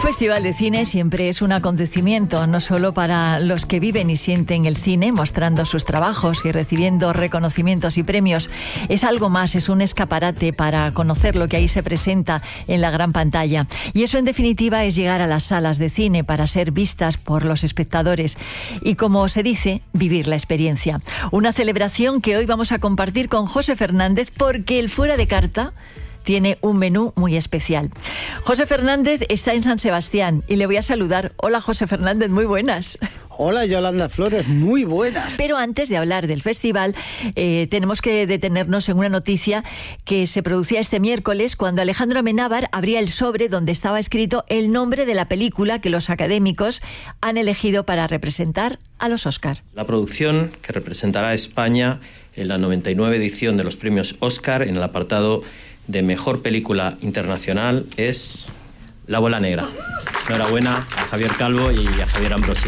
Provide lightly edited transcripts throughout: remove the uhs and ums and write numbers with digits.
Festival de Cine siempre es un acontecimiento, no solo para los que viven y sienten el cine, mostrando sus trabajos y recibiendo reconocimientos y premios. Es algo más, es un escaparate para conocer lo que ahí se presenta en la gran pantalla. Y eso, en definitiva, es llegar a las salas de cine para ser vistas por los espectadores y, como se dice, vivir la experiencia. Una celebración que hoy vamos a compartir con José Fernández, porque el Fuera de Carta tiene un menú muy especial. José Fernández está en San Sebastián y le voy a saludar. Hola, José Fernández, muy buenas. Hola, Yolanda Flores, muy buenas. Pero antes de hablar del festival, tenemos que detenernos en una noticia que se producía este miércoles, cuando Alejandro Amenábar abría el sobre donde estaba escrito el nombre de la película que los académicos han elegido para representar a los Oscar. La producción que representará a España en la 99 edición de los premios Oscar en el apartado de Mejor Película Internacional es La Bola Negra. Enhorabuena a Javier Calvo y a Javier Ambrosi.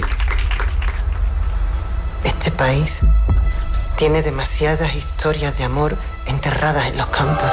Este país tiene demasiadas historias de amor enterradas en los campos.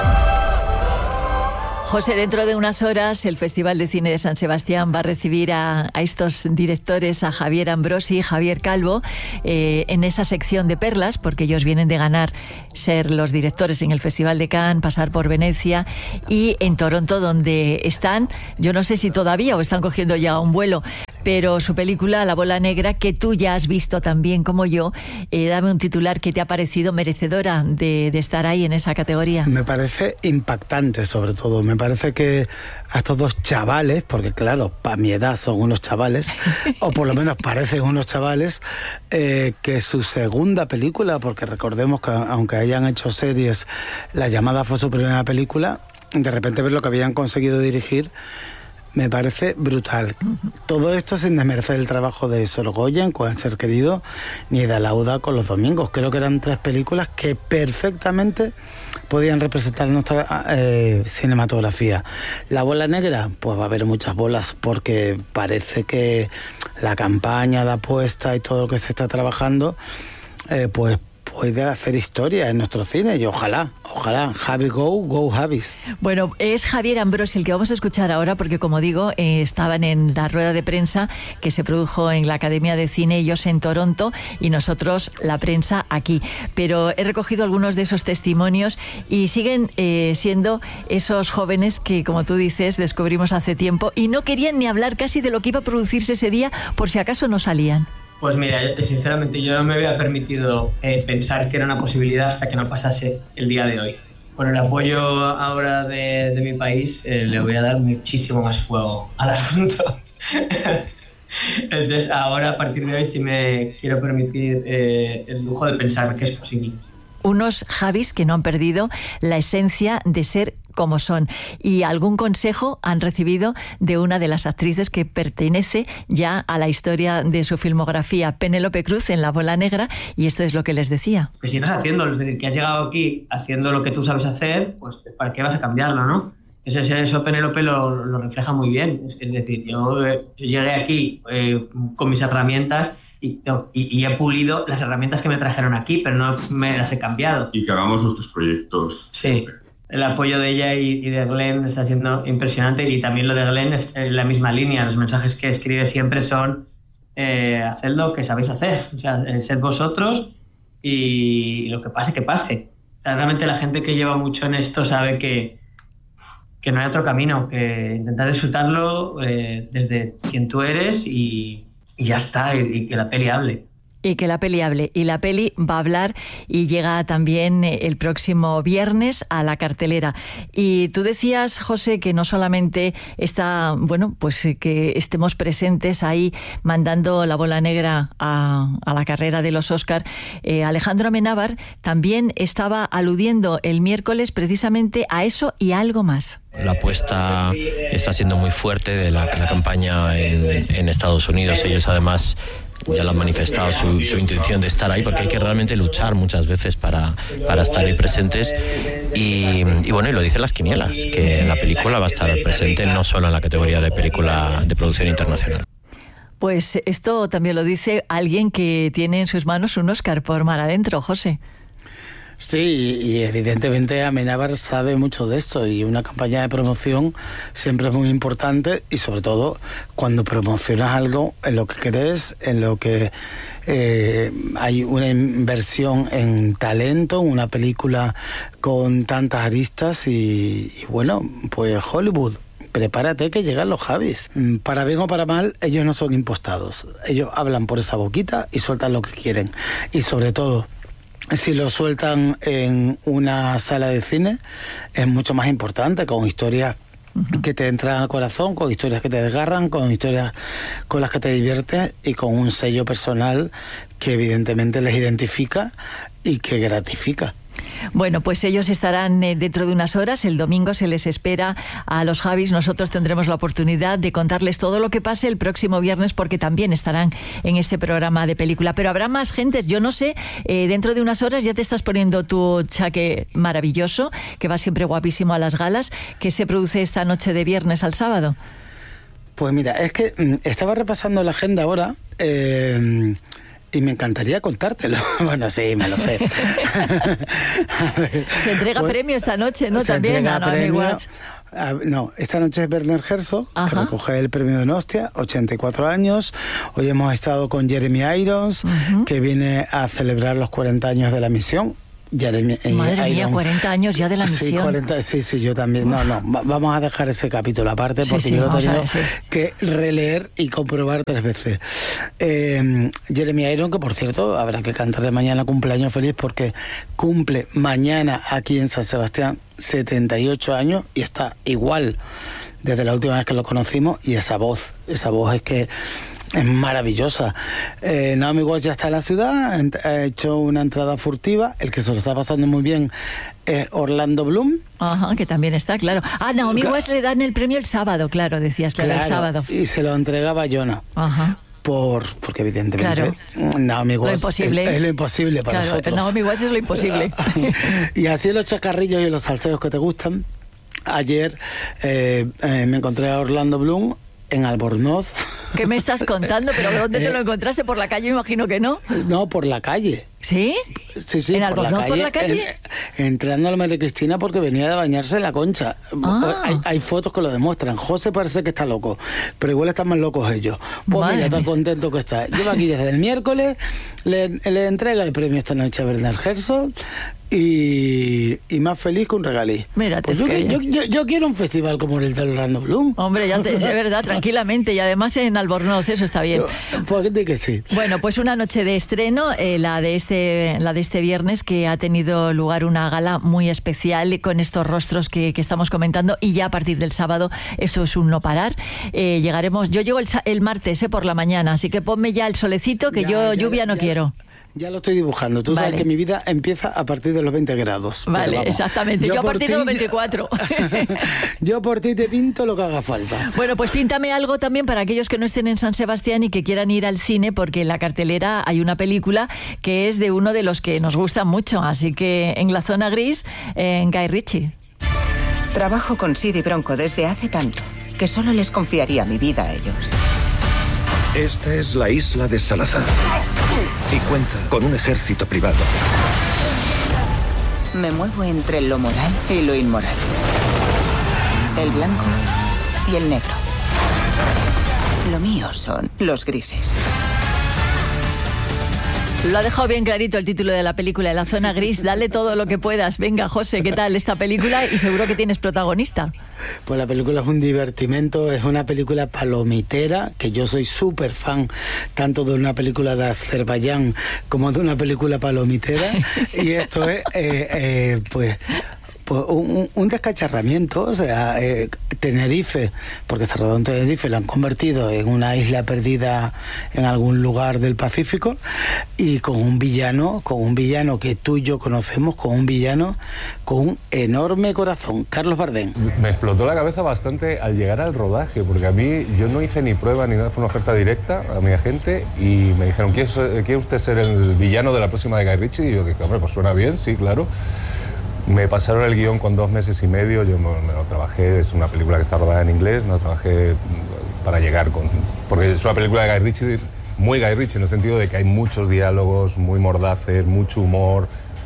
José, dentro de unas horas el Festival de Cine de San Sebastián va a recibir a estos directores, a Javier Ambrosi y Javier Calvo, en esa sección de perlas, porque ellos vienen de ganar ser los directores en el Festival de Cannes, pasar por Venecia y en Toronto, donde están, yo no sé si todavía o están cogiendo ya un vuelo, pero su película La Bola Negra, que tú ya has visto también como yo, dame un titular que te ha parecido merecedora de estar ahí en esa categoría. Me parece impactante, sobre todo. Me parece que a estos dos chavales, porque claro, para mi edad son unos chavales, o por lo menos parecen unos chavales, que su segunda película, porque recordemos que aunque hayan hecho series, La Llamada fue su primera película, de repente ver lo que habían conseguido dirigir, me parece brutal. Todo esto sin desmerecer el trabajo de Sorogoyen con El Ser Querido, ni de Lauda con Los Domingos. Creo que eran tres películas que perfectamente podían representar nuestra cinematografía. La Bola Negra, pues va a haber muchas bolas, porque parece que la campaña, la apuesta y todo lo que se está trabajando, pues puede hacer historia en nuestro cine, y ojalá, Javi go Javis. Bueno, es Javier Ambrosi el que vamos a escuchar ahora, porque como digo, estaban en la rueda de prensa que se produjo en la Academia de Cine, ellos en Toronto y nosotros la prensa aquí. Pero he recogido algunos de esos testimonios y siguen siendo esos jóvenes que, como tú dices, descubrimos hace tiempo y no querían ni hablar casi de lo que iba a producirse ese día por si acaso no salían. Pues mira, sinceramente yo no me había permitido pensar que era una posibilidad hasta que no pasase el día de hoy. Con el apoyo ahora de mi país, le voy a dar muchísimo más fuego al asunto. Entonces ahora, a partir de hoy, sí me quiero permitir el lujo de pensar que es posible. Unos Javis que no han perdido la esencia de ser como son. Y algún consejo han recibido de una de las actrices que pertenece ya a la historia de su filmografía, Penélope Cruz, en La Bola Negra, y esto es lo que les decía. Que sigas haciéndolo, es decir, que has llegado aquí haciendo lo que tú sabes hacer, pues ¿para qué vas a cambiarlo, no? Eso Penélope lo refleja muy bien. Es decir, yo llegué aquí con mis herramientas y he pulido las herramientas que me trajeron aquí, pero no me las he cambiado. Y que hagamos nuestros proyectos. Sí. El apoyo de ella y de Glenn está siendo impresionante, y también lo de Glenn es la misma línea. Los mensajes que escribe siempre son haced lo que sabéis hacer, o sea, sed vosotros y lo que pase, que pase. O sea, realmente la gente que lleva mucho en esto sabe que no hay otro camino, que intentar disfrutarlo desde quien tú eres y ya está, y que la peli hable. Y que la peli hable. Y la peli va a hablar y llega también el próximo viernes a la cartelera. Y tú decías, José, que no solamente está, bueno, pues que estemos presentes ahí mandando la bola negra a la carrera de los Oscar. Alejandro Amenábar también estaba aludiendo el miércoles precisamente a eso y a algo más. La apuesta está siendo muy fuerte de la campaña en Estados Unidos. Ellos además ya lo han manifestado su intención de estar ahí, porque hay que realmente luchar muchas veces para estar ahí presentes y bueno, y lo dicen las quinielas, que la película va a estar presente no solo en la categoría de película de producción internacional. Pues esto también lo dice alguien que tiene en sus manos un Oscar por Mar Adentro, José. Sí, y evidentemente Amenábar sabe mucho de esto, y una campaña de promoción siempre es muy importante, y sobre todo cuando promocionas algo en lo que crees, en lo que hay una inversión en talento, una película con tantas aristas y bueno, pues Hollywood. Prepárate que llegan los Javis. Para bien o para mal, ellos no son impostados. Ellos hablan por esa boquita y sueltan lo que quieren. Y sobre todo, si lo sueltan en una sala de cine, es mucho más importante, con historias que te entran al corazón, con historias que te desgarran, con historias con las que te diviertes y con un sello personal que evidentemente les identifica y que gratifica. Bueno, pues ellos estarán dentro de unas horas. El domingo se les espera a los Javis. Nosotros tendremos la oportunidad de contarles todo lo que pase el próximo viernes, porque también estarán en este programa de película. Pero habrá más gentes. Yo no sé, dentro de unas horas ya te estás poniendo tu chaqué maravilloso, que va siempre guapísimo a las galas, que se produce esta noche de viernes al sábado. Pues mira, es que estaba repasando la agenda ahora. Y me encantaría contártelo. Bueno, sí, me lo sé. Se entrega premio esta noche, ¿no? También a Naomi Watts. No, esta noche es Werner Herzog, que recoge el premio de Nostia, 84 años. Hoy hemos estado con Jeremy Irons, que viene a celebrar los 40 años de la misión. Madre mía, 40 años ya de la misión. 40, sí, yo también. Uf. No, vamos a dejar ese capítulo aparte, porque yo lo he tenido que releer y comprobar 3 veces. Jeremy Irons, que por cierto, habrá que cantarle mañana cumpleaños feliz, porque cumple mañana aquí en San Sebastián 78 años y está igual desde la última vez que lo conocimos, y esa voz es que es maravillosa. Naomi Watts ya está en la ciudad, ha hecho una entrada furtiva. El que se lo está pasando muy bien es Orlando Bloom. Ajá, que también está, claro. Naomi Watts le dan el premio el sábado, claro, decías, claro, el sábado. Y se lo entregaba a Jonah. Ajá. Porque evidentemente Naomi Watts es lo imposible para nosotros. Naomi Watts es lo imposible. Y así los chacarrillos y los salseos que te gustan. Ayer me encontré a Orlando Bloom en Albornoz. ¿Qué me estás contando? ¿Pero dónde te lo encontraste? ¿Por la calle? Imagino que no. No, por la calle. ¿Sí? Sí, ¿En Albornoz por la calle? Entrando a la María Cristina, porque venía de bañarse en la Concha. Hay fotos que lo demuestran. José parece que está loco, pero igual están más locos ellos. Pues mira, tan contento que está. Lleva aquí desde el miércoles, le entrega el premio esta noche a Werner Herzog, y más feliz que un regalí. Mírate, pues yo quiero un festival como el de Orlando Bloom. Hombre, ya es verdad, tranquilamente, y además en Albornoz, eso está bien. Pues que sí. Bueno, pues una noche de estreno, la de este viernes, que ha tenido lugar una gala muy especial con estos rostros que estamos comentando, y ya a partir del sábado eso es un no parar. Llegaremos, yo llego el martes por la mañana, así que ponme ya el solecito, que lluvia no quiero. Ya lo estoy dibujando. Tú sabes que mi vida empieza a partir de los 20 grados. Vale, exactamente. Yo a partir de los 24. Yo por ti te pinto lo que haga falta. Bueno, pues píntame algo también para aquellos que no estén en San Sebastián y que quieran ir al cine, porque en la cartelera hay una película que es de uno de los que nos gusta mucho. Así que en La Zona Gris, en Guy Ritchie. Trabajo con Sid y Bronco desde hace tanto que solo les confiaría mi vida a ellos. Esta es la isla de Salazar y cuenta con un ejército privado. Me muevo entre lo moral y lo inmoral. El blanco y el negro. Lo mío son los grises. Lo ha dejado bien clarito el título de la película, La Zona Gris. Dale todo lo que puedas. Venga, José, ¿qué tal esta película? Y seguro que tienes protagonista. Pues la película es un divertimento, es una película palomitera, que yo soy súper fan tanto de una película de Azerbaiyán como de una película palomitera. Y esto es, pues un descacharramiento. O sea, Tenerife, porque está rodado en Tenerife, la han convertido en una isla perdida en algún lugar del Pacífico, y con un villano que tú y yo conocemos, con un villano con un enorme corazón, Carlos Bardem. Me explotó la cabeza bastante al llegar al rodaje, porque a mí, yo no hice ni prueba ni nada, fue una oferta directa a mi agente, y me dijeron, ¿quiere usted ser el villano de la próxima de Guy Ritchie? Y yo dije, hombre, pues suena bien, sí, claro. Me pasaron el guión con 2 meses y medio, yo me lo trabajé, es una película que está rodada en inglés, me lo trabajé para llegar con... Porque es una película de Guy Ritchie, muy Guy Ritchie, en el sentido de que hay muchos diálogos, muy mordaces, mucho humor,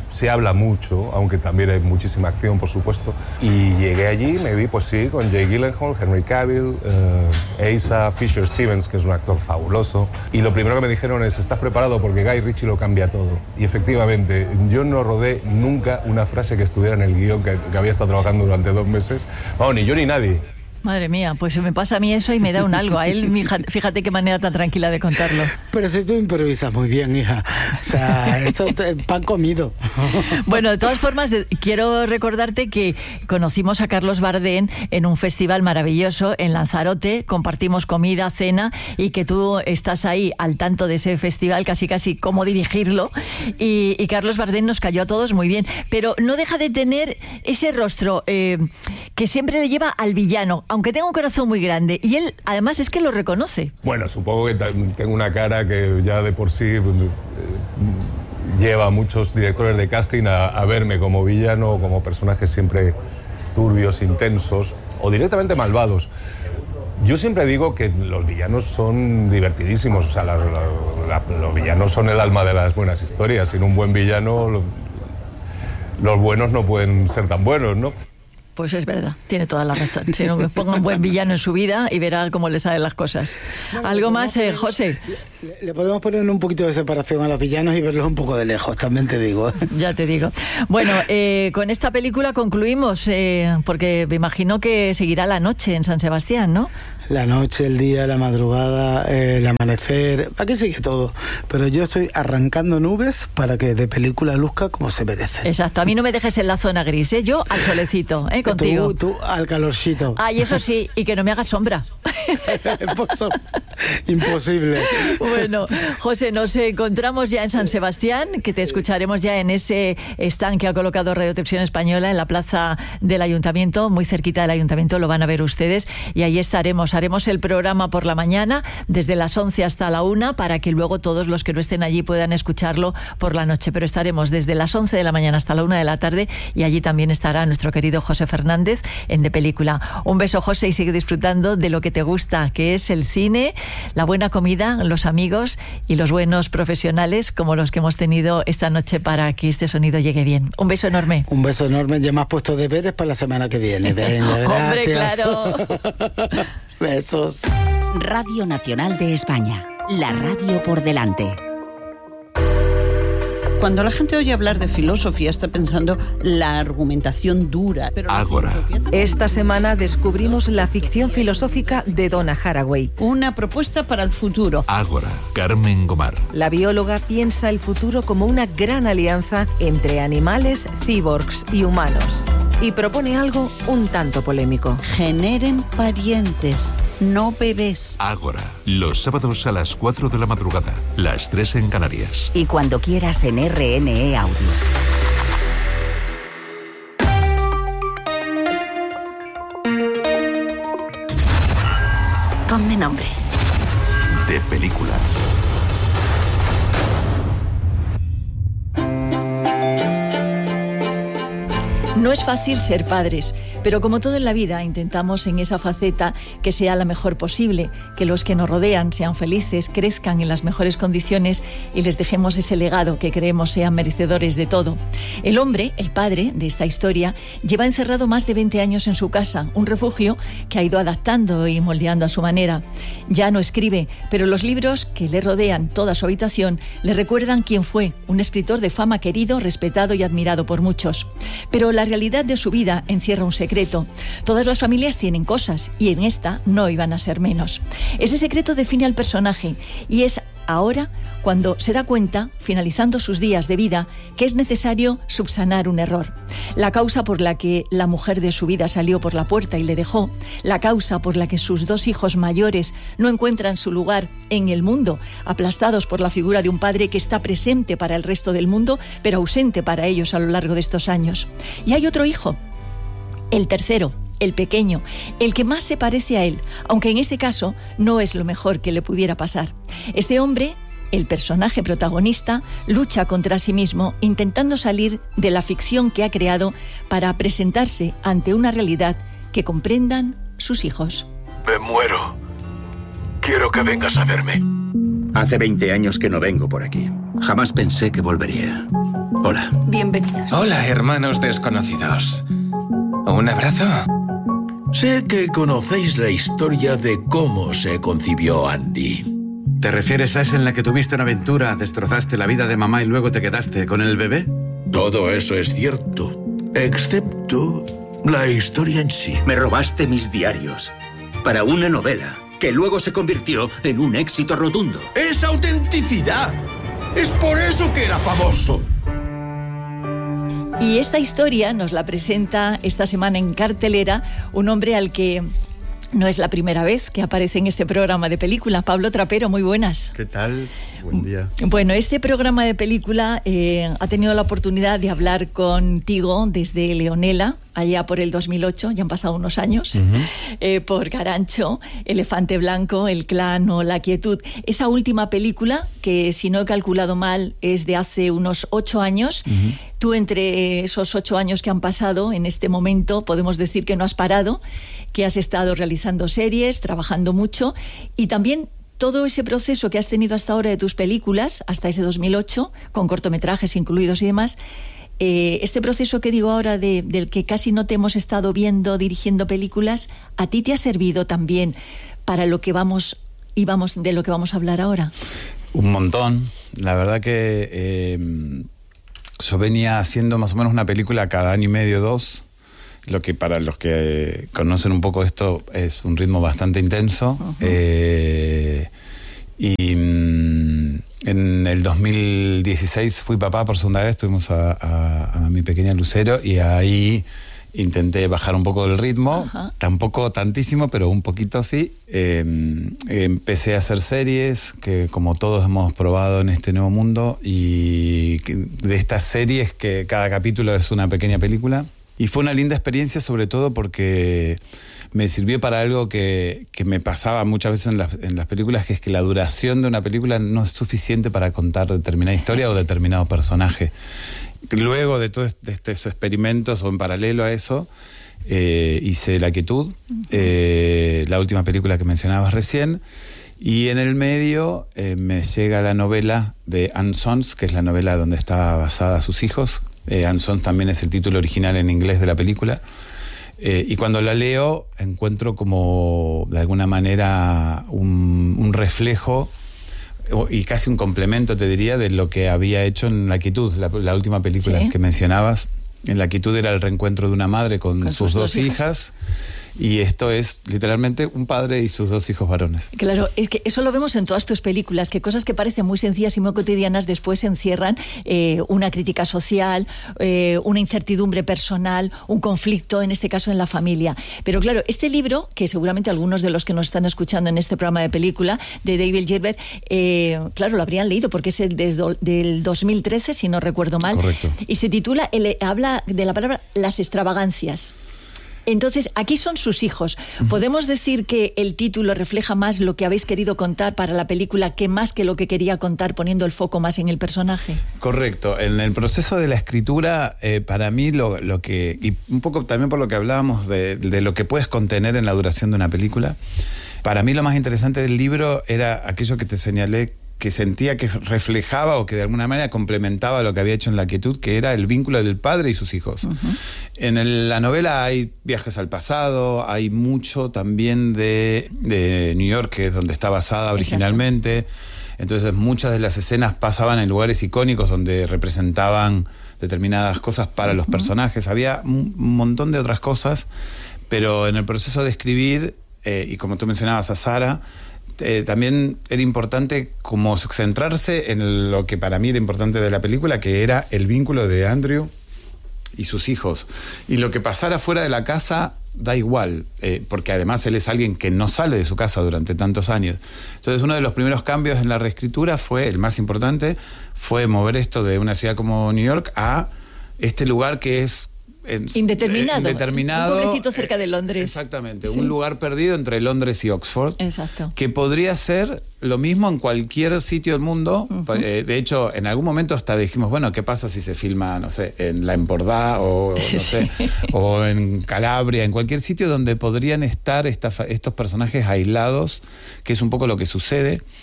se habla mucho, aunque también hay muchísima acción, por supuesto. Y llegué allí, me vi, pues sí, con Jake Gyllenhaal, Henry Cavill, Asa, Fisher Stevens, que es un actor fabuloso. Y lo primero que me dijeron es, ¿estás preparado? Porque Guy Ritchie lo cambia todo. Y efectivamente, yo no rodé nunca una frase que estuviera en el guión que había estado trabajando durante 2 meses. Vamos, ni yo ni nadie. Madre mía, pues me pasa a mí eso y me da un algo. A él, fíjate qué manera tan tranquila de contarlo. Pero si tú improvisas muy bien, hija. O sea, eso pan comido. Bueno, de todas formas, quiero recordarte que conocimos a Carlos Bardén en un festival maravilloso en Lanzarote, compartimos comida, cena, y que tú estás ahí al tanto de ese festival, casi cómo dirigirlo, y Carlos Bardén nos cayó a todos muy bien, pero no deja de tener ese rostro que siempre le lleva al villano, aunque tenga un corazón muy grande, y él además es que lo reconoce. Bueno, supongo que tengo una cara que ya de por sí lleva a muchos directores de casting a verme como villano, como personajes siempre turbios, intensos o directamente malvados. Yo siempre digo que los villanos son divertidísimos, o sea, los villanos son el alma de las buenas historias. Sin un buen villano, los buenos no pueden ser tan buenos, ¿no? Pues es verdad, tiene toda la razón. Si no, ponga un buen villano en su vida y verá cómo le salen las cosas. Bueno, ¿algo más, José? Le podemos poner un poquito de separación a los villanos y verlos un poco de lejos, también te digo. Ya te digo. Bueno, con esta película concluimos, porque me imagino que seguirá la noche en San Sebastián, ¿no? La noche, el día, la madrugada, el amanecer, aquí sigue todo. Pero yo estoy arrancando nubes para que de película luzca como se merece. Exacto, a mí no me dejes en la zona gris, yo al solecito, contigo. Tú al calorcito. Y eso sí, y que no me haga sombra. Imposible. Bueno, José, nos encontramos ya en San Sebastián, que te escucharemos ya en ese stand que ha colocado Radio Televisión Española en la plaza del Ayuntamiento, muy cerquita del Ayuntamiento, lo van a ver ustedes, y ahí estaremos. Haremos el programa por la mañana, desde las 11 hasta la 1, para que luego todos los que no estén allí puedan escucharlo por la noche. Pero estaremos desde las 11 de la mañana hasta la 1 de la tarde, y allí también estará nuestro querido José Fernández en De Película. Un beso, José, y sigue disfrutando de lo que te gusta, que es el cine, la buena comida, los amigos y los buenos profesionales como los que hemos tenido esta noche para que este sonido llegue bien. Un beso enorme. Un beso enorme. Ya me has puesto deberes para la semana que viene. Venga, gracias. Hombre, claro. Besos. Radio Nacional de España, la radio por delante. Cuando la gente oye hablar de filosofía está pensando la argumentación dura. Pero Ágora. Esta semana descubrimos la ficción filosófica de Donna Haraway. Una propuesta para el futuro. Ágora. Carmen Gomar. La bióloga piensa el futuro como una gran alianza entre animales, cyborgs y humanos. Y propone algo un tanto polémico. Generen parientes, no bebés. Ágora, los sábados a las 4 de la madrugada, las 3 en Canarias. Y cuando quieras en RNE Audio. Ponme nombre. De Película. No es fácil ser padres, pero como todo en la vida intentamos en esa faceta que sea la mejor posible, que los que nos rodean sean felices, crezcan en las mejores condiciones y les dejemos ese legado que creemos sean merecedores de todo. El hombre, el padre de esta historia, lleva encerrado más de 20 años en su casa, un refugio que ha ido adaptando y moldeando a su manera. Ya no escribe, pero los libros que le rodean toda su habitación le recuerdan quién fue, un escritor de fama querido, respetado y admirado por muchos. Pero la realidad de su vida encierra un secreto. Todas las familias tienen cosas y en esta no iban a ser menos. Ese secreto define al personaje y es ahora cuando se da cuenta, finalizando sus días de vida, que es necesario subsanar un error. La causa por la que la mujer de su vida salió por la puerta y le dejó, la causa por la que sus 2 hijos mayores no encuentran su lugar en el mundo, aplastados por la figura de un padre que está presente para el resto del mundo, pero ausente para ellos a lo largo de estos años. Y hay otro hijo, el tercero, el pequeño, el que más se parece a él, aunque en este caso no es lo mejor que le pudiera pasar. Este hombre, el personaje protagonista, lucha contra sí mismo, intentando salir de la ficción que ha creado para presentarse ante una realidad que comprendan sus hijos. Me muero. Quiero que vengas a verme. Hace 20 años que no vengo por aquí. Jamás pensé que volvería. Hola. Bienvenidos. Hola, hermanos desconocidos. ¿Un abrazo? Sé que conocéis la historia de cómo se concibió Andy. ¿Te refieres a esa en la que tuviste una aventura, destrozaste la vida de mamá y luego te quedaste con el bebé? Todo eso es cierto, excepto la historia en sí. Me robaste mis diarios para una novela que luego se convirtió en un éxito rotundo. ¡Es autenticidad! ¡Es por eso que era famoso! Y esta historia nos la presenta esta semana en cartelera un hombre al que no es la primera vez que aparece en este programa de película. Pablo Trapero, muy buenas. ¿Qué tal? Buen día. Bueno, este programa de película ha tenido la oportunidad de hablar contigo desde Leonela, allá por el 2008, ya han pasado unos años, por Garancho, Elefante Blanco, El Clan o La Quietud. Esa última película, que si no he calculado mal, es de hace unos 8 años. Tú, entre esos 8 años que han pasado, en este momento podemos decir que no has parado, que has estado realizando series, trabajando mucho, y también todo ese proceso que has tenido hasta ahora de tus películas, hasta ese 2008, con cortometrajes incluidos y demás. Este proceso que digo ahora del que casi no te hemos estado viendo dirigiendo películas, ¿a ti te ha servido también para lo que de lo que vamos a hablar ahora? Un montón. La verdad que yo venía haciendo más o menos una película cada año y medio, 2. Lo que para los que conocen un poco esto es un ritmo bastante intenso. En el 2016 fui papá por segunda vez, tuvimos a mi pequeña Lucero y ahí intenté bajar un poco el ritmo, tampoco tantísimo, pero un poquito sí. Empecé a hacer series, que como todos hemos probado en este nuevo mundo, y de estas series que cada capítulo es una pequeña película. Y fue una linda experiencia, sobre todo porque me sirvió para algo que me pasaba muchas veces en las películas, que es que la duración de una película no es suficiente para contar determinada historia o determinado personaje. Luego de todos estos experimentos, o en paralelo a eso, hice La Quietud, la última película que mencionabas recién, y en el medio me llega la novela de Anne Sons, que es la novela donde está basada Sus hijos. Anne Sons también es el título original en inglés de la película. Y cuando la leo encuentro como de alguna manera un reflejo y casi un complemento, te diría, de lo que había hecho en La Quietud, la última película que mencionabas. En La Quietud era el reencuentro de una madre con sus 2 hijas. Y esto es literalmente un padre y sus 2 hijos varones. Claro, es que eso lo vemos en todas tus películas, que cosas que parecen muy sencillas y muy cotidianas después encierran una crítica social, una incertidumbre personal, un conflicto, en este caso en la familia. Pero claro, este libro, que seguramente algunos de los que nos están escuchando en este programa de película, de David Gilbert, claro, lo habrían leído porque es del 2013, si no recuerdo mal. Correcto. Y se titula, habla de la palabra las extravagancias. Entonces, aquí son sus hijos. ¿Podemos decir que el título refleja más lo que habéis querido contar para la película que más que lo que quería contar, poniendo el foco más en el personaje? Correcto. En el proceso de la escritura, para mí lo que, y un poco también por lo que hablábamos de lo que puedes contener en la duración de una película, para mí lo más interesante del libro era aquello que te señalé, que sentía que reflejaba o que de alguna manera complementaba lo que había hecho en La Quietud, que era el vínculo del padre y sus hijos. En la novela hay viajes al pasado, hay mucho también de New York, que es donde está basada originalmente. Exacto. Entonces muchas de las escenas pasaban en lugares icónicos donde representaban determinadas cosas para los personajes. Había un montón de otras cosas, pero en el proceso de escribir, y como tú mencionabas a Sara, también era importante como centrarse en lo que para mí era importante de la película, que era el vínculo de Andrew y sus hijos. Y lo que pasara fuera de la casa da igual, porque además él es alguien que no sale de su casa durante tantos años. Entonces uno de los primeros cambios en la reescritura fue, el más importante, fue mover esto de una ciudad como New York a este lugar que es indeterminado. Un pueblecito cerca de Londres. Exactamente, sí. Un lugar perdido entre Londres y Oxford. Exacto. Que podría ser lo mismo en cualquier sitio del mundo. De hecho, en algún momento hasta dijimos, bueno, ¿qué pasa si se filma, no sé, en La Empordà o no sé, o en Calabria, en cualquier sitio donde podrían estar estos personajes aislados, que es un poco lo que sucede.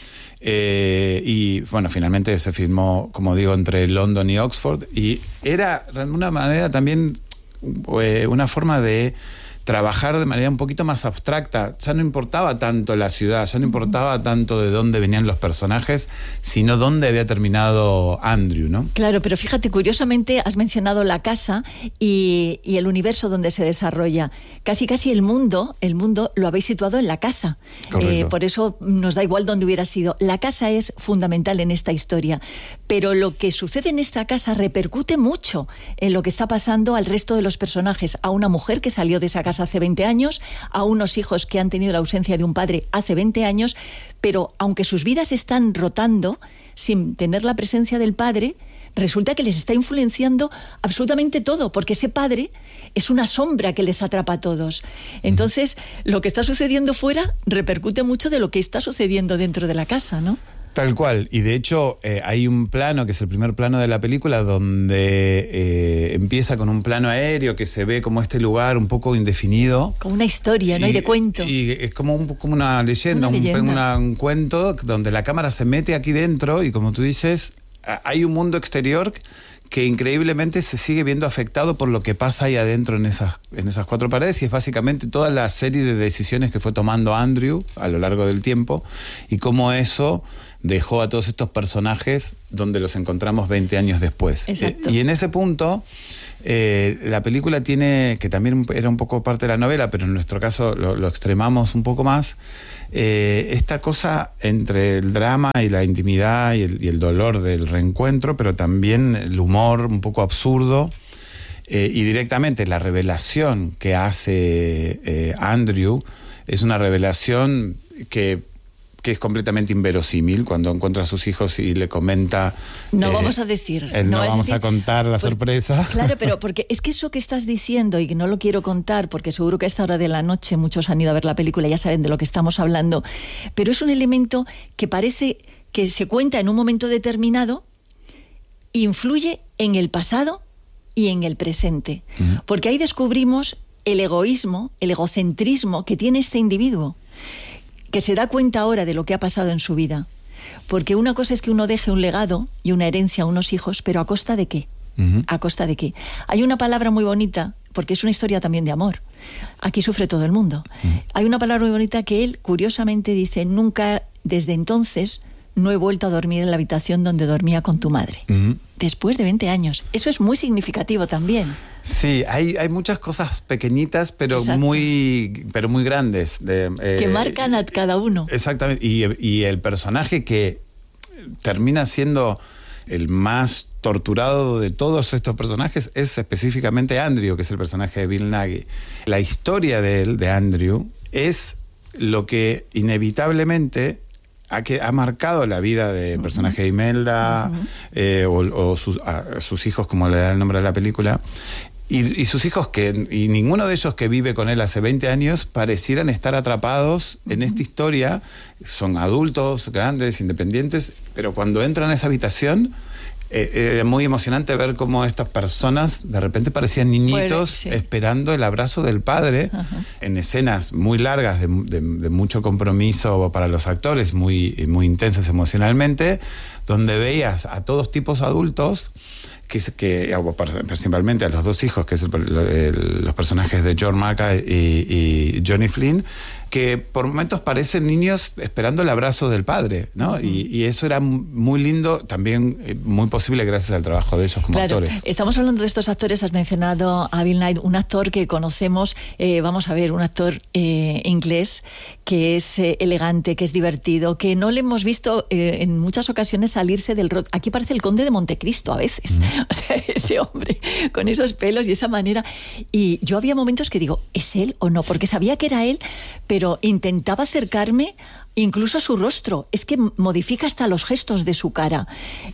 Y bueno, finalmente se filmó, como digo, entre London y Oxford, y era de alguna manera también una forma de trabajar de manera un poquito más abstracta. Ya no importaba tanto la ciudad, ya no importaba tanto de dónde venían los personajes, sino dónde había terminado Andrew, ¿no? Claro, pero fíjate, curiosamente has mencionado la casa y el universo donde se desarrolla. Casi el mundo lo habéis situado en la casa. Por eso nos da igual dónde hubiera sido. La casa es fundamental en esta historia, pero lo que sucede en esta casa repercute mucho en lo que está pasando al resto de los personajes. A una mujer que salió de esa casa hace 20 años, a unos hijos que han tenido la ausencia de un padre hace 20 años, pero aunque sus vidas están rotando sin tener la presencia del padre, resulta que les está influenciando absolutamente todo, porque ese padre es una sombra que les atrapa a todos. Entonces, lo que está sucediendo fuera repercute mucho de lo que está sucediendo dentro de la casa, ¿no? Tal cual, y de hecho hay un plano, que es el primer plano de la película, donde empieza con un plano aéreo que se ve como este lugar un poco indefinido. Como una historia, ¿no? Y de cuento. Y es como una leyenda, un cuento donde la cámara se mete aquí dentro y, como tú dices, hay un mundo exterior que increíblemente se sigue viendo afectado por lo que pasa ahí adentro en esas cuatro paredes, y es básicamente toda la serie de decisiones que fue tomando Andrew a lo largo del tiempo, y cómo eso dejó a todos estos personajes donde los encontramos 20 años después. Y en ese punto, la película tiene, que también era un poco parte de la novela, pero en nuestro caso lo extremamos un poco más, esta cosa entre el drama y la intimidad y el dolor del reencuentro, pero también el humor un poco absurdo, y directamente la revelación que hace Andrew es una revelación que es completamente inverosímil, cuando encuentra a sus hijos y le comenta... No vamos a decir. No vamos a contar la sorpresa. Claro, pero porque es que eso que estás diciendo, y que no lo quiero contar, porque seguro que a esta hora de la noche muchos han ido a ver la película, ya saben de lo que estamos hablando, pero es un elemento que parece que se cuenta en un momento determinado, influye en el pasado y en el presente. Porque ahí descubrimos el egoísmo, el egocentrismo que tiene este individuo, que se da cuenta ahora de lo que ha pasado en su vida. Porque una cosa es que uno deje un legado y una herencia a unos hijos, pero ¿a costa de qué? ¿A costa de qué? Hay una palabra muy bonita, porque es una historia también de amor. Aquí sufre todo el mundo. Hay una palabra muy bonita que él, curiosamente, dice: nunca desde entonces no he vuelto a dormir en la habitación donde dormía con tu madre. Después de 20 años. Eso es muy significativo también. Sí, hay muchas cosas pequeñitas, pero muy grandes. Que marcan a cada uno. Exactamente. Y el personaje que termina siendo el más torturado de todos estos personajes es específicamente Andrew, que es el personaje de Bill Nighy. La historia de Andrew es lo que inevitablemente ha marcado la vida del personaje de Imelda, o sus hijos, como le da el nombre a la película, y sus hijos, y ninguno de ellos que vive con él hace 20 años parecieran estar atrapados en esta historia. Son adultos, grandes, independientes, pero cuando entran a esa habitación, es muy emocionante ver cómo estas personas de repente parecían niñitos esperando el abrazo del padre, en escenas muy largas de mucho compromiso para los actores, muy intensas emocionalmente, donde veías a todos tipos adultos, principalmente a los dos hijos, que es los personajes de John Maca y Johnny Flynn, que por momentos parecen niños esperando el abrazo del padre, ¿no? Y eso era muy lindo, también muy posible gracias al trabajo de ellos como actores. Estamos hablando de estos actores, has mencionado a Bill Nighy, un actor que conocemos, vamos a ver, un actor inglés que es elegante, que es divertido, que no le hemos visto en muchas ocasiones salirse del rol. Aquí parece el conde de Montecristo a veces, o sea, ese hombre con esos pelos y esa manera. Y yo había momentos que digo, ¿es él o no? Porque sabía que era él, pero intentaba acercarme incluso a su rostro. Es que modifica hasta los gestos de su cara,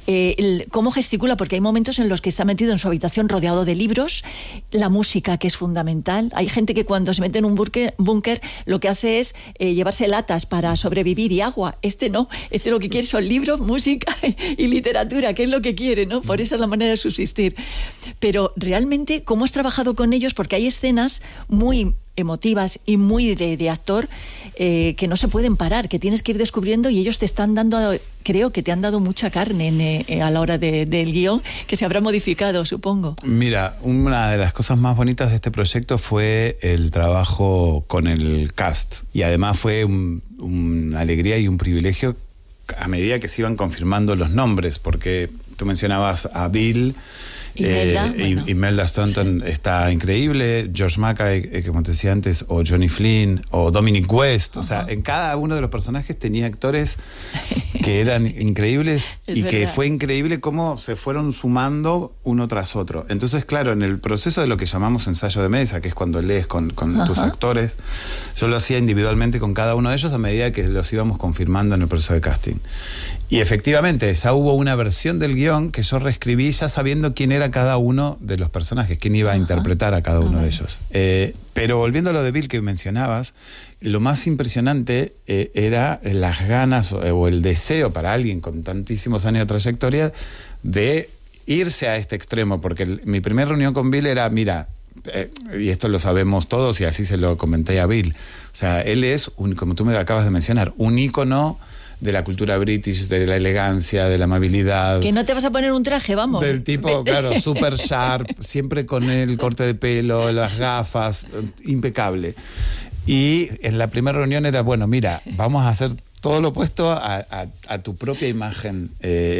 cómo gesticula, porque hay momentos en los que está metido en su habitación rodeado de libros, la música, que es fundamental. Hay gente que cuando se mete en un búnker lo que hace es llevarse latas para sobrevivir y agua. Este no, este lo que quiere son libros, música y literatura, que es lo que quiere, ¿no? Por esa es la manera de subsistir. Pero realmente, ¿cómo has trabajado con ellos? Porque hay escenas muy emotivas y muy de actor, que no se pueden parar, que tienes que ir descubriendo, y ellos te están dando, creo que te han dado mucha carne a la hora del guión, que se habrá modificado, supongo. Mira, una de las cosas más bonitas de este proyecto fue el trabajo con el cast, y además fue una alegría y un privilegio a medida que se iban confirmando los nombres, porque tú mencionabas a Bill, Imelda Staunton está increíble, George Mackay, como te decía antes, o Johnny Flynn, o Dominic West. O sea, en cada uno de los personajes tenía actores que eran increíbles y que fue increíble cómo se fueron sumando uno tras otro. Entonces, claro, en el proceso de lo que llamamos ensayo de mesa, que es cuando lees con tus actores, yo lo hacía individualmente con cada uno de ellos a medida que los íbamos confirmando en el proceso de casting. Y efectivamente, ya hubo una versión del guión que yo reescribí ya sabiendo quién era cada uno de los personajes, quién iba a interpretar a cada uno de ellos. Pero volviendo a lo de Bill que mencionabas, lo más impresionante era las ganas o el deseo para alguien con tantísimos años de trayectoria de irse a este extremo, porque mi primera reunión con Bill era, mira, y esto lo sabemos todos y así se lo comenté a Bill, o sea, él es, como tú me acabas de mencionar, un ícono de la cultura british, de la elegancia, de la amabilidad. Que no te vas a poner un traje, vamos. Del tipo, claro, super sharp, siempre con el corte de pelo, las gafas, impecable. Y en la primera reunión era, bueno, mira, vamos a hacer todo lo opuesto a tu propia imagen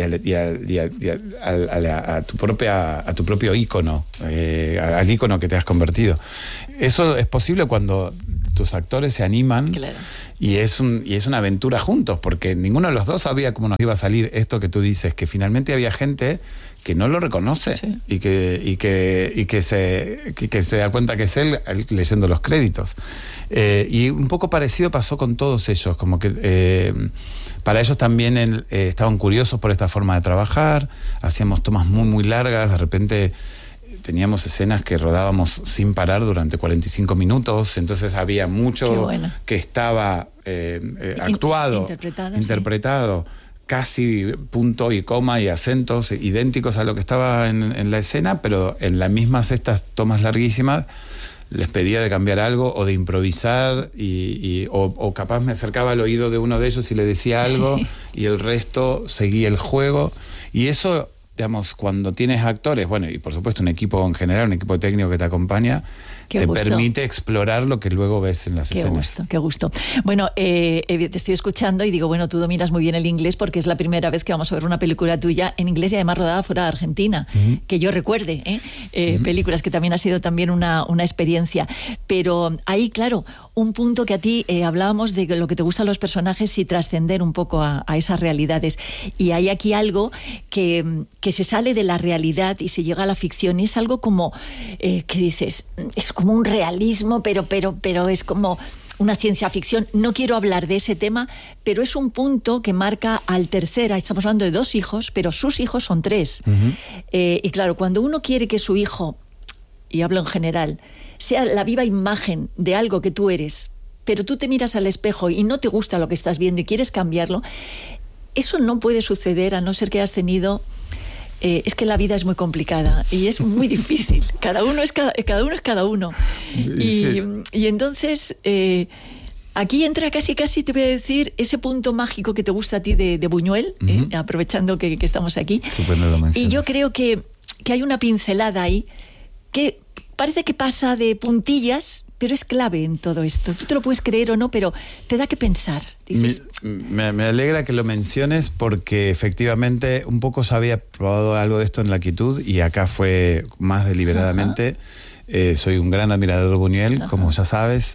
a tu propio ícono, al ícono que te has convertido. Eso es posible cuando tus actores se animan, claro. y es una aventura juntos, porque ninguno de los dos sabía cómo nos iba a salir esto que tú dices, que finalmente había gente que no lo reconoce, sí. y que se da cuenta que es él leyendo los créditos. Y un poco parecido pasó con todos ellos, como que para ellos también estaban curiosos por esta forma de trabajar, hacíamos tomas muy muy largas, de repente teníamos escenas que rodábamos sin parar durante 45 minutos, entonces había mucho que estaba actuado, interpretado, sí. Casi punto y coma y acentos idénticos a lo que estaba en la escena, pero en las mismas estas tomas larguísimas les pedía de cambiar algo o de improvisar o capaz me acercaba al oído de uno de ellos y le decía algo y el resto seguía el juego. Y eso, digamos, cuando tienes actores, bueno, y por supuesto un equipo en general, un equipo técnico que te acompaña, te permite explorar lo que luego ves en las escenas. Qué gusto. Bueno, te estoy escuchando y digo, bueno, tú dominas muy bien el inglés porque es la primera vez que vamos a ver una película tuya en inglés y además rodada fuera de Argentina, que yo recuerde, películas que también ha sido también una experiencia. Pero ahí, claro, un punto que a ti hablábamos de lo que te gustan los personajes y trascender un poco a esas realidades. Y hay aquí algo que se sale de la realidad y se llega a la ficción y es algo como, que dices, es como un realismo, pero es como una ciencia ficción. No quiero hablar de ese tema, pero es un punto que marca al tercera. Estamos hablando de 2 hijos, pero sus hijos son 3. Y claro, cuando uno quiere que su hijo, y hablo en general, sea la viva imagen de algo que tú eres, pero tú te miras al espejo y no te gusta lo que estás viendo y quieres cambiarlo, eso no puede suceder a no ser que hayas tenido... es que la vida es muy complicada y es muy difícil. Cada uno es cada uno. Y entonces aquí entra casi te voy a decir ese punto mágico que te gusta a ti de Buñuel, aprovechando que estamos aquí. Y yo creo que hay una pincelada ahí que parece que pasa de puntillas, pero es clave en todo esto. Tú te lo puedes creer o no, pero te da que pensar. Dices, me alegra que lo menciones porque efectivamente un poco ya había probado algo de esto en La Quietud y acá fue más deliberadamente. Soy un gran admirador de Buñuel, como ya sabes,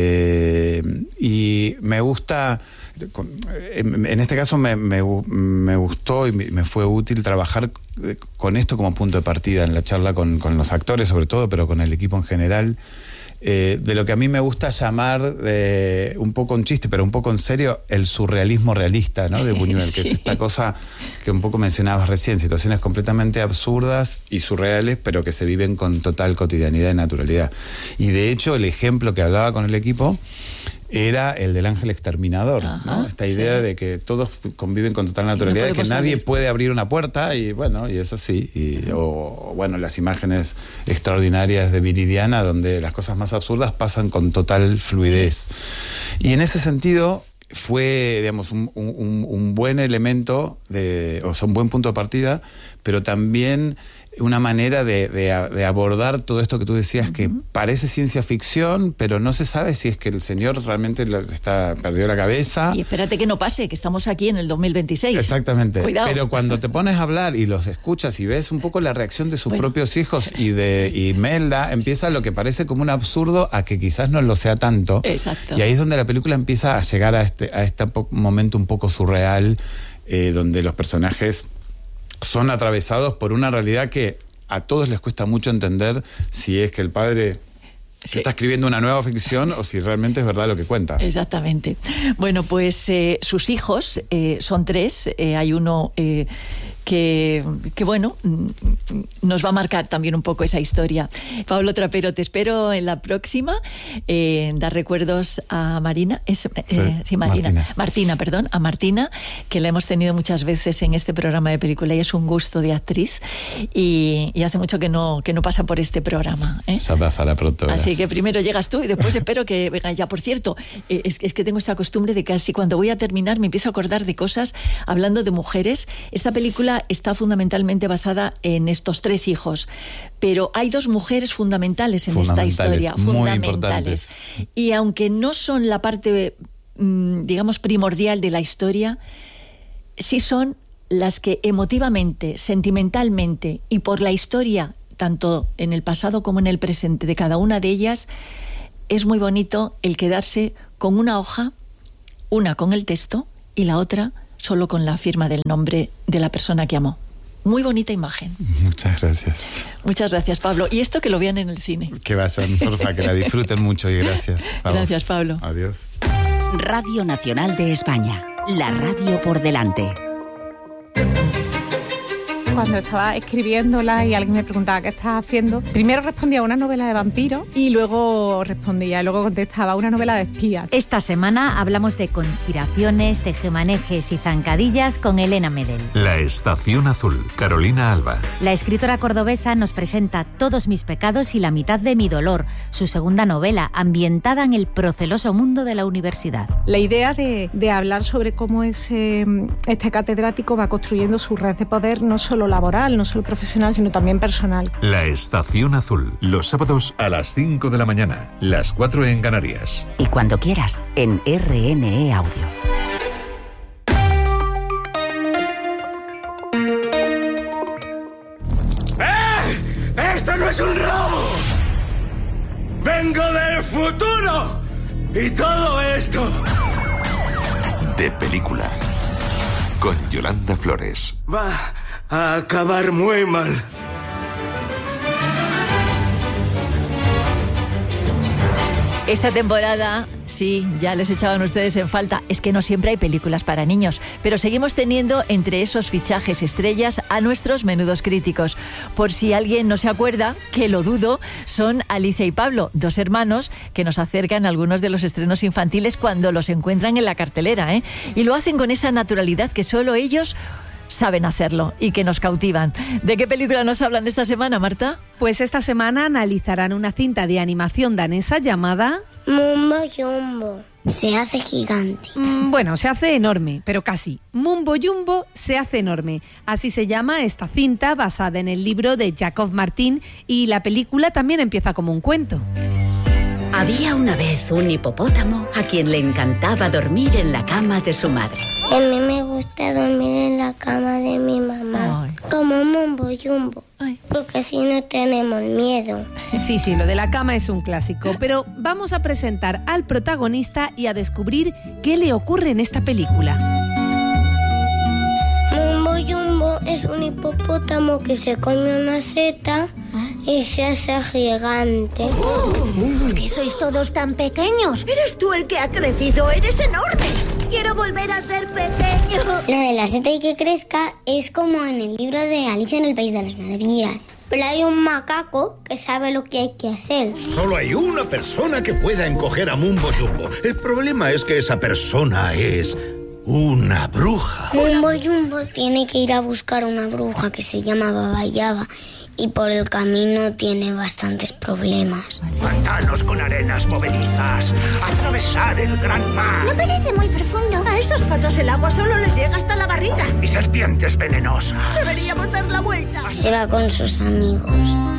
y me gusta, en este caso me gustó y me fue útil trabajar con esto como punto de partida en la charla con los actores sobre todo, pero con el equipo en general. De lo que a mí me gusta llamar, un poco en chiste, pero un poco en serio, el surrealismo realista, ¿no? De Buñuel, sí. Que es esta cosa que un poco mencionabas recién, situaciones completamente absurdas y surreales, pero que se viven con total cotidianidad y naturalidad. Y de hecho, el ejemplo que hablaba con el equipo era el del ángel exterminador, ¿no? Esta idea de que todos conviven con total naturalidad, que nadie puede abrir una puerta y bueno, y es así. O bueno, las imágenes extraordinarias de Viridiana, donde las cosas más absurdas pasan con total fluidez. Y en ese sentido fue, digamos, un buen elemento, o sea, un buen punto de partida, pero también una manera de abordar todo esto que tú decías, que parece ciencia ficción, pero no se sabe si es que el señor realmente perdió la cabeza. Y espérate que no pase, que estamos aquí en el 2026. Exactamente. Cuidado. Pero cuando te pones a hablar y los escuchas y ves un poco la reacción de sus propios hijos y de Imelda, empieza lo que parece como un absurdo a que quizás no lo sea tanto. Exacto. Y ahí es donde la película empieza a llegar a este momento un poco surreal, donde los personajes son atravesados por una realidad que a todos les cuesta mucho entender si es que el padre está escribiendo una nueva ficción o si realmente es verdad lo que cuenta. Exactamente. Bueno, pues sus hijos son 3. Hay uno que bueno, nos va a marcar también un poco esa historia. Pablo Trapero, te espero en la próxima. Dar recuerdos a Marina. Martina, que la hemos tenido muchas veces en este programa de película y es un gusto de actriz y hace mucho que no pasa por este programa. Ya pasará pronto. Así que primero llegas tú y después espero que venga ya. Por cierto, es que tengo esta costumbre de casi cuando voy a terminar me empiezo a acordar de cosas hablando de mujeres. Esta película está fundamentalmente basada en estos 3 hijos, pero hay 2 mujeres fundamentales en esta historia, fundamentales. Y aunque no son la parte, digamos, primordial de la historia, sí son las que emotivamente, sentimentalmente y por la historia, tanto en el pasado como en el presente de cada una de ellas, es muy bonito el quedarse con una hoja, una con el texto y la otra solo con la firma del nombre de la persona que amó. Muy bonita imagen. Muchas gracias. Muchas gracias, Pablo. Y esto que lo vean en el cine. Que vayan, porfa, que la disfruten mucho y gracias. Vamos. Gracias, Pablo. Adiós. Radio Nacional de España. La radio por delante. Cuando estaba escribiéndola y alguien me preguntaba qué estás haciendo, primero respondía a una novela de vampiros y luego contestaba a una novela de espías. Esta semana hablamos de conspiraciones, tejemanejes y zancadillas con Elena Medel. La Estación Azul, Carolina Alba. La escritora cordobesa nos presenta Todos mis pecados y la mitad de mi dolor, su segunda novela, ambientada en el proceloso mundo de la universidad. La idea de hablar sobre cómo este catedrático va construyendo su red de poder, no solo laboral, no solo profesional, sino también personal. La Estación Azul, los sábados a las 5 de la mañana, las 4 en Canarias. Y cuando quieras, en RNE Audio. ¡Esto no es un robo! ¡Vengo del futuro! ¡Y todo esto! De película, con Yolanda Flores. Va a acabar muy mal. Esta temporada, sí, ya les echaban ustedes en falta. Es que no siempre hay películas para niños, pero seguimos teniendo entre esos fichajes estrellas a nuestros menudos críticos. Por si alguien no se acuerda, que lo dudo, son Alicia y Pablo, 2 hermanos que nos acercan a algunos de los estrenos infantiles cuando los encuentran en la cartelera, ¿eh? Y lo hacen con esa naturalidad que solo ellos saben hacerlo y que nos cautivan. ¿De qué película nos hablan esta semana, Marta? Pues esta semana analizarán una cinta de animación danesa llamada Mumbo Jumbo. Se hace gigante. Bueno, se hace enorme, pero casi. Mumbo Jumbo se hace enorme. Así se llama esta cinta basada en el libro de Jacob Martin y la película también empieza como un cuento. Había una vez un hipopótamo a quien le encantaba dormir en la cama de su madre. A mí me gusta dormir en la cama de mi mamá. Como Mumbo Jumbo. Porque así no tenemos miedo. Sí, lo de la cama es un clásico. Pero vamos a presentar al protagonista y a descubrir qué le ocurre en esta película. Mumbo Jumbo es un hipopótamo que se come una seta y se hace gigante. ¿Por qué sois todos tan pequeños? Eres tú el que ha crecido, eres enorme. Quiero volver a ser pequeño. Lo de la seta y que crezca es como en el libro de Alicia en el País de las Maravillas. pero hay un macaco que sabe lo que hay que hacer. Solo hay una persona que pueda encoger a Mumbo Jumbo. El problema es que esa persona es una bruja. Mumbo Jumbo tiene que ir a buscar una bruja que se llama Baba Yaga y por el camino tiene bastantes problemas. Pantanos con arenas movedizas, atravesar el gran mar. No parece muy profundo. A esos patos el agua solo les llega hasta la barriga. Y serpientes venenosas. Deberíamos dar la vuelta. Se va con sus amigos.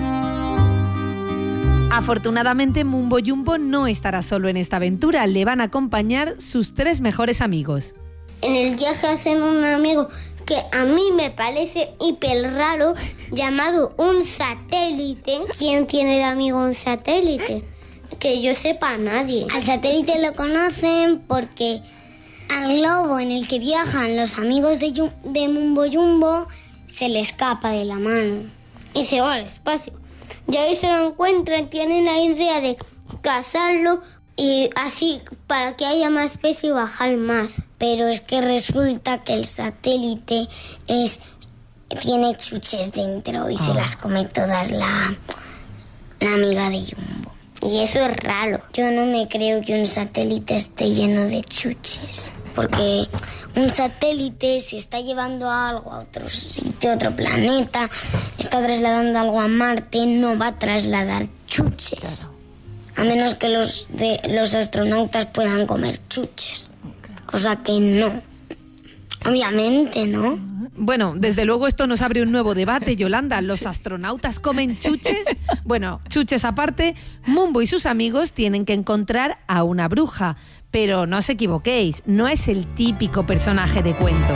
Afortunadamente, Mumbo Jumbo no estará solo en esta aventura. Le van a acompañar sus 3 mejores amigos. En el viaje hacen un amigo que a mí me parece hiper raro, llamado un satélite. ¿Quién tiene de amigo un satélite? Que yo sepa, nadie. Al satélite lo conocen porque al globo en el que viajan los amigos de Mumbo Jumbo se le escapa de la mano y se va al espacio. Y ahí se lo encuentran, tienen la idea de cazarlo y así para que haya más peso y bajar más. Pero es que resulta que el satélite tiene chuches dentro y se las come todas la amiga de Jumbo. Y eso es raro. Yo no me creo que un satélite esté lleno de chuches. Porque un satélite, si está llevando algo a otro sitio, a otro planeta, está trasladando algo a Marte, no va a trasladar chuches. A menos que los astronautas puedan comer chuches. Cosa que no. Obviamente, ¿no? Bueno, desde luego esto nos abre un nuevo debate, Yolanda. ¿Los astronautas comen chuches? Bueno, chuches aparte, Mumbo y sus amigos tienen que encontrar a una bruja. Pero no os equivoquéis, no es el típico personaje de cuento.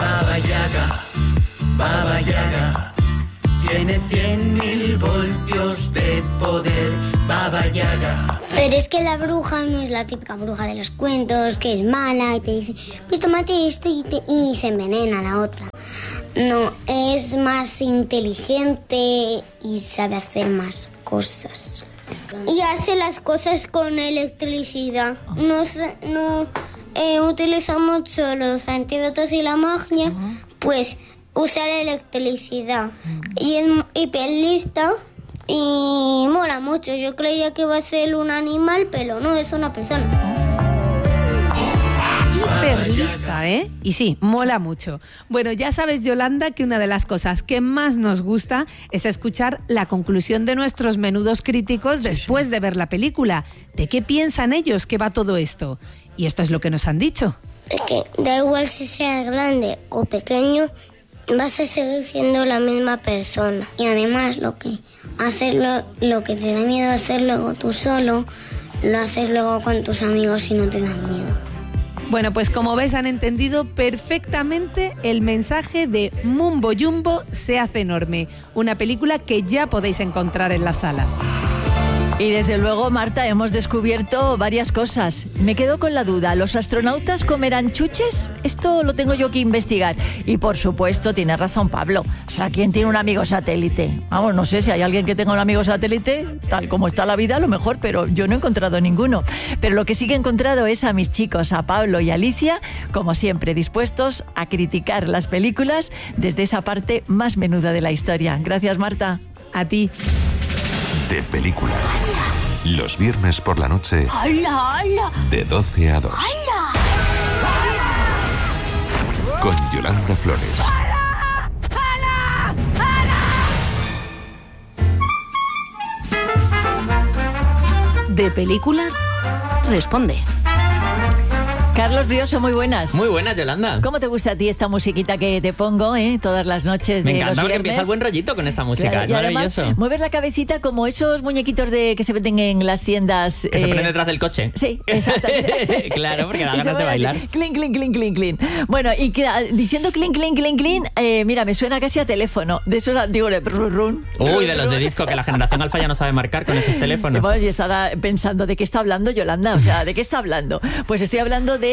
Baba Yaga, tiene 100.000 voltios de poder, Baba Yaga. Pero es que la bruja no es la típica bruja de los cuentos, que es mala y te dice, pues tómate esto y se envenena la otra. No, es más inteligente y sabe hacer más cosas. Y hace las cosas con electricidad. No utiliza mucho los antídotos y la magia, pues usa la electricidad. Y es hiper lista y mola mucho. Yo creía que iba a ser un animal, pero no, es una persona. Hiperlista, ¿eh? Y sí, mola mucho. Bueno, ya sabes, Yolanda, que una de las cosas que más nos gusta es escuchar la conclusión de nuestros menudos críticos después de ver la película. ¿De qué piensan ellos que va todo esto? Y esto es lo que nos han dicho. Es que da igual si seas grande o pequeño, vas a seguir siendo la misma persona. Y además lo que te da miedo hacer luego tú solo, lo haces luego con tus amigos y no te da miedo. Bueno, pues como ves, han entendido perfectamente el mensaje de Mumbo Jumbo se hace enorme, una película que ya podéis encontrar en las salas. Y desde luego, Marta, hemos descubierto varias cosas. Me quedo con la duda, ¿los astronautas comerán chuches? Esto lo tengo yo que investigar. Y por supuesto, tiene razón Pablo. O sea, ¿quién tiene un amigo satélite? Vamos, no sé si hay alguien que tenga un amigo satélite, tal como está la vida, a lo mejor, pero yo no he encontrado ninguno. Pero lo que sí que he encontrado es a mis chicos, a Pablo y a Alicia, como siempre, dispuestos a criticar las películas desde esa parte más menuda de la historia. Gracias, Marta. A ti. De película. Los viernes por la noche. ¡Hala, hala! De 12 a 2. ¡Hala! Con Yolanda Flores. De película, responde. Carlos Brioso, muy buenas. Muy buenas, Yolanda. ¿Cómo te gusta a ti esta musiquita que te pongo todas las noches de los viernes? Me encanta porque empieza el buen rollito con esta música, claro, es maravilloso. Además, mueves la cabecita como esos muñequitos que se venden en las tiendas. Que se ponen detrás del coche. Sí, exactamente. Claro, porque da ganas de bailar. Clink, clink, clink, clink, clink. Bueno, y diciendo clink, clink, clink, clink, mira, me suena casi a teléfono. De esos antiguos de run. Uy, de los de disco, que la generación alfa ya no sabe marcar con esos teléfonos. Pues, y estaba pensando, ¿de qué está hablando Yolanda? O sea, ¿de qué está hablando? Pues estoy hablando de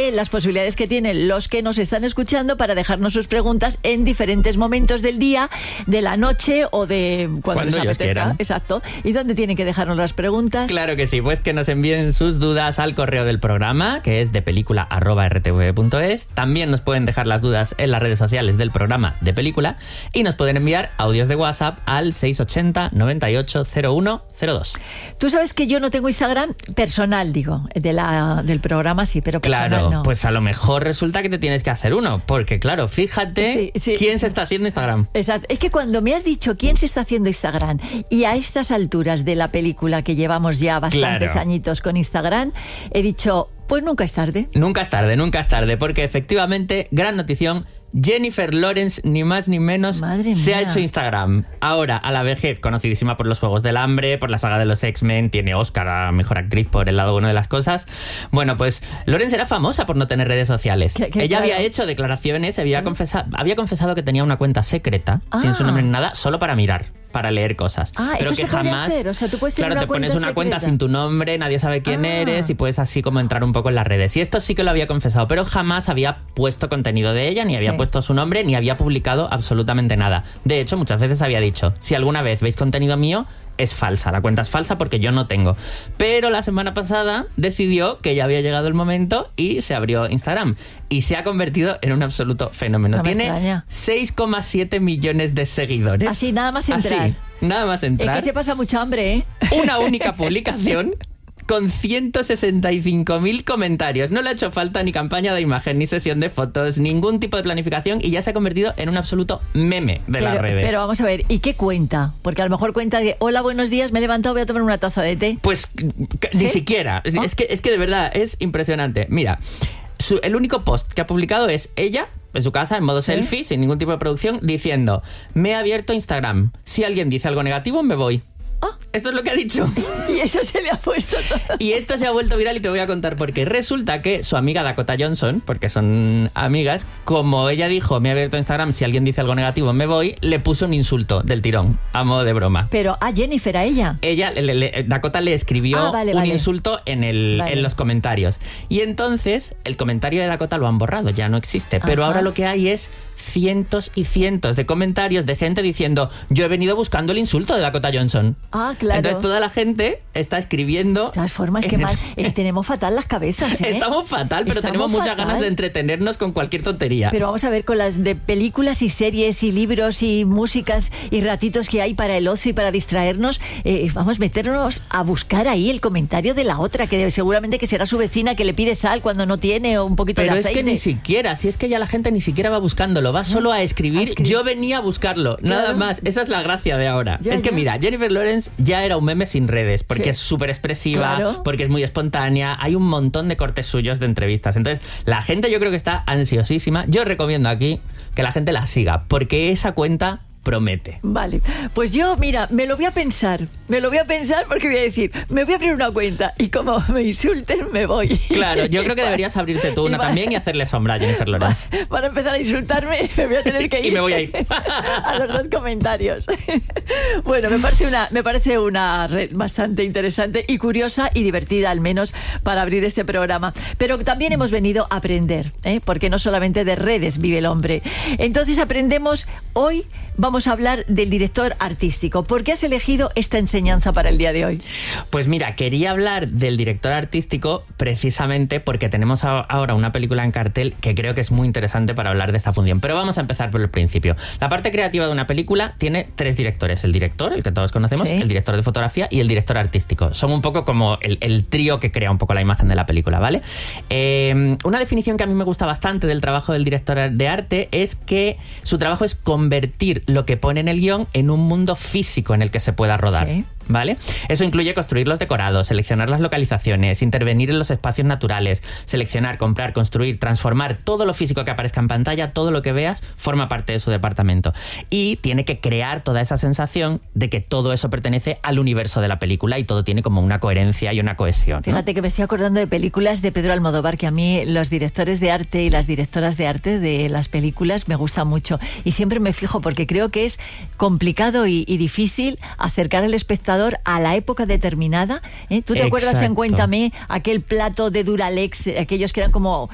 de las posibilidades que tienen los que nos están escuchando para dejarnos sus preguntas en diferentes momentos del día, de la noche o de cuando les apetezca. Quieran. Exacto. ¿Y dónde tienen que dejarnos las preguntas? Claro que sí, pues que nos envíen sus dudas al correo del programa, que es depelícula@rtv.es. También nos pueden dejar las dudas en las redes sociales del programa De Película y nos pueden enviar audios de WhatsApp al 680 98 01 02. Tú sabes que yo no tengo Instagram personal, digo, del programa sí, pero personal claro, no. Pues a lo mejor resulta que te tienes que hacer uno, porque claro, fíjate quién se está haciendo Instagram. Exacto. Es que cuando me has dicho quién se está haciendo Instagram y a estas alturas de la película que llevamos ya bastantes añitos con Instagram, he dicho, pues nunca es tarde. Nunca es tarde, porque efectivamente, gran notición, Jennifer Lawrence, ni más ni menos, se ha hecho Instagram. Ahora, a la vejez, conocidísima por los Juegos del Hambre, por la saga de los X-Men, tiene Oscar a Mejor Actriz por el lado bueno de las cosas. Bueno, pues Lawrence era famosa por no tener redes sociales. Ella había hecho declaraciones, había confesado que tenía una cuenta secreta, sin su nombre ni nada, solo para mirar, para leer cosas. Pero eso que jamás, hacer. O sea, tú puedes tener claro, una te pones cuenta una cuenta secreta sin tu nombre, nadie sabe quién eres y puedes así como entrar un poco en las redes. Y esto sí que lo había confesado, pero jamás había puesto contenido de ella, ni había puesto su nombre, ni había publicado absolutamente nada. De hecho, muchas veces había dicho, si alguna vez veis contenido mío, es falsa, la cuenta es falsa porque yo no tengo. Pero la semana pasada decidió que ya había llegado el momento y se abrió Instagram. Y se ha convertido en un absoluto fenómeno. No Tiene 6,7 millones de seguidores. Así, nada más entrar. Así, nada más entrar. Es que se pasa mucha hambre, ¿eh? Una única publicación con 165.000 comentarios. No le ha hecho falta ni campaña de imagen, ni sesión de fotos, ningún tipo de planificación y ya se ha convertido en un absoluto meme de las redes. Pero vamos a ver, ¿y qué cuenta? Porque a lo mejor cuenta de, hola, buenos días, me he levantado, voy a tomar una taza de té. Pues ni siquiera. ¿Oh? Es que de verdad es impresionante. Mira, el único post que ha publicado es ella en su casa, en modo selfie, sin ningún tipo de producción, diciendo, me he abierto Instagram. Si alguien dice algo negativo, me voy. Esto es lo que ha dicho. Y eso se le ha puesto todo. Y esto se ha vuelto viral y te voy a contar por qué. Resulta que su amiga Dakota Johnson, porque son amigas, como ella dijo, me he abierto Instagram, si alguien dice algo negativo me voy, le puso un insulto del tirón, a modo de broma. Pero a Jennifer, a ella. Dakota le escribió un insulto en los comentarios. Y entonces el comentario de Dakota lo han borrado, ya no existe. Pero ahora lo que hay es cientos y cientos de comentarios de gente diciendo, yo he venido buscando el insulto de Dakota Johnson. Claro. Entonces toda la gente está escribiendo. De todas formas, qué mal. Tenemos fatal las cabezas, ¿eh? Estamos fatal, pero tenemos muchas ganas de entretenernos con cualquier tontería. Pero vamos a ver, con las de películas y series y libros y músicas y ratitos que hay para el ocio y para distraernos, vamos a meternos a buscar ahí el comentario de la otra, que seguramente que será su vecina que le pide sal cuando no tiene o un poquito de aceite. Pero es que ni siquiera, si es que ya la gente ni siquiera va buscándolo, va solo a escribir. Yo venía a buscarlo, nada más. Esa es la gracia de ahora. Mira, Jennifer Lawrence ya era un meme sin redes, porque es súper expresiva, porque es muy espontánea, hay un montón de cortes suyos de entrevistas. Entonces, la gente yo creo que está ansiosísima. Yo recomiendo aquí que la gente la siga, porque esa cuenta promete. Vale, pues yo, mira, me lo voy a pensar porque voy a decir, me voy a abrir una cuenta y como me insulten, me voy. Claro, yo creo que deberías abrirte tú una también y hacerle sombra a Jennifer Lawrence. Van a empezar a insultarme, me voy a tener que ir. Y me voy a ir. A los dos comentarios. Bueno, me parece una red bastante interesante y curiosa y divertida, al menos, para abrir este programa. Pero también hemos venido a aprender, porque no solamente de redes vive el hombre. Entonces aprendemos hoy. Vamos a hablar del director artístico. ¿Por qué has elegido esta enseñanza para el día de hoy? Pues mira, quería hablar del director artístico precisamente porque tenemos ahora una película en cartel que creo que es muy interesante para hablar de esta función. Pero vamos a empezar por el principio. La parte creativa de una película tiene 3 directores. El director, el que todos conocemos, el director de fotografía y el director artístico. Son un poco como el trío que crea un poco la imagen de la película, ¿vale? Una definición que a mí me gusta bastante del trabajo del director de arte es que su trabajo es convertir lo que pone en el guión en un mundo físico en el que se pueda rodar. ¿Vale? Eso incluye construir los decorados, seleccionar las localizaciones, intervenir en los espacios naturales, seleccionar, comprar, construir, transformar todo lo físico que aparezca en pantalla, todo lo que veas forma parte de su departamento. Y tiene que crear toda esa sensación de que todo eso pertenece al universo de la película y todo tiene como una coherencia y una cohesión, ¿no? Fíjate que me estoy acordando de películas de Pedro Almodóvar, que a mí los directores de arte y las directoras de arte de las películas me gustan mucho. Y siempre me fijo porque creo que es complicado y difícil acercar al espectador ordenador a la época determinada. ¿Tú te acuerdas en Cuéntame aquel plato de Duralex, aquellos que eran como